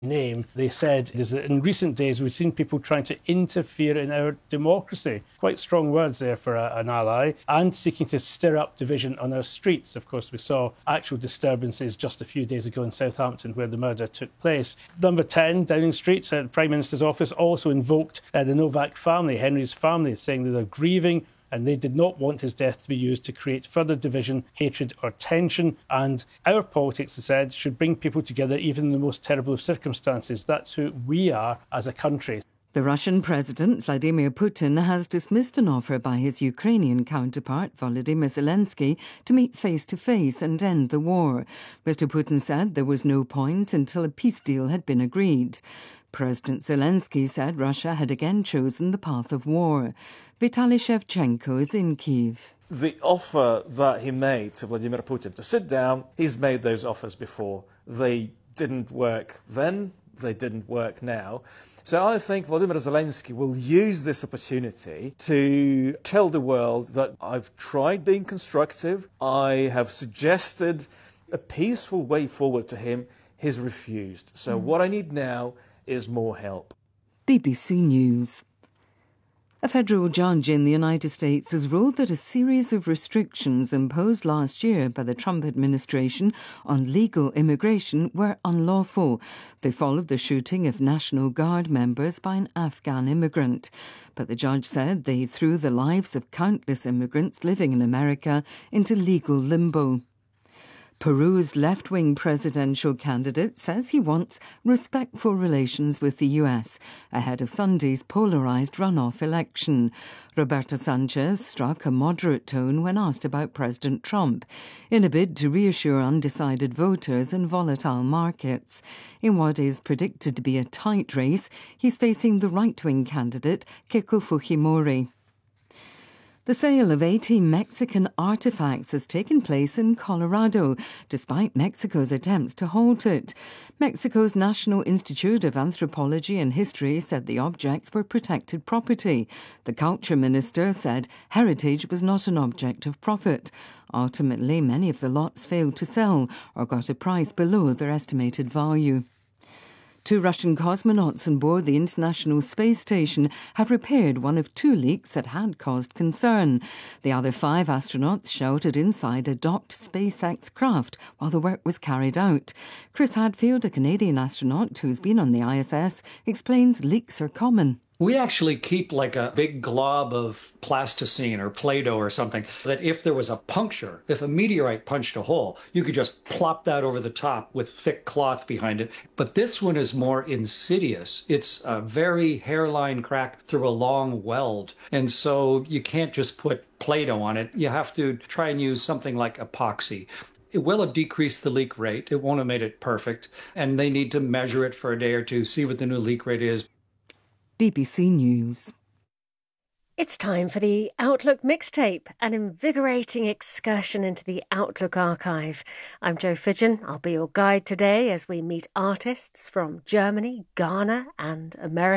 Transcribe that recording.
name, they said is that in recent days we've seen people trying to interfere in our democracy. Quite strong words there for an ally, and seeking to stir up division on our streets. Of course, we saw actual disturbances just a few days ago in Southampton where the murder took place. Number 10, Downing Street, the Prime Minister's office also invoked the Novak family, Henry's family, saying that they're grieving and they did not want his death to be used to create further division, hatred or tension. And our politics, they said, should bring people together even in the most terrible of circumstances. That's who we are as a country. The Russian President Vladimir Putin has dismissed an offer by his Ukrainian counterpart Volodymyr Zelensky to meet face-to-face and end the war. Mr. Putin said there was no point until a peace deal had been agreed. President Zelensky said Russia had again chosen the path of war. Vitaly Shevchenko is in Kyiv. The offer that he made to Vladimir Putin to sit down, he's made those offers before. They didn't work then, they didn't work now. So I think Volodymyr Zelensky will use this opportunity to tell the world that I've tried being constructive, I have suggested a peaceful way forward to him, he's refused. So what I need now is more help. BBC News. A federal judge in the United States has ruled that a series of restrictions imposed last year by the Trump administration on legal immigration were unlawful. They followed the shooting of National Guard members by an Afghan immigrant. But the judge said they threw the lives of countless immigrants living in America into legal limbo. Peru's left-wing presidential candidate says he wants respectful relations with the US ahead of Sunday's polarised runoff election. Roberto Sanchez struck a moderate tone when asked about President Trump, in a bid to reassure undecided voters in volatile markets. In what is predicted to be a tight race, he's facing the right-wing candidate Keiko Fujimori. The sale of 18 Mexican artefacts has taken place in Colorado, despite Mexico's attempts to halt it. Mexico's National Institute of Anthropology and History said the objects were protected property. The culture minister said heritage was not an object of profit. Ultimately, many of the lots failed to sell or got a price below their estimated value. 2 Russian cosmonauts on board the International Space Station have repaired one of 2 leaks that had caused concern. The other 5 astronauts sheltered inside a docked SpaceX craft while the work was carried out. Chris Hadfield, a Canadian astronaut who's been on the ISS, explains leaks are common. We actually keep like a big glob of plasticine or Play-Doh or something that if there was a puncture, if a meteorite punched a hole, you could just plop that over the top with thick cloth behind it. But this one is more insidious. It's a very hairline crack through a long weld. And so you can't just put Play-Doh on it. You have to try and use something like epoxy. It will have decreased the leak rate. It won't have made it perfect. And they need to measure it for a day or two, see what the new leak rate is. BBC News. It's time for the Outlook Mixtape, an invigorating excursion into the Outlook archive. I'm Jo Fidgen. I'll be your guide today as we meet artists from Germany, Ghana and America.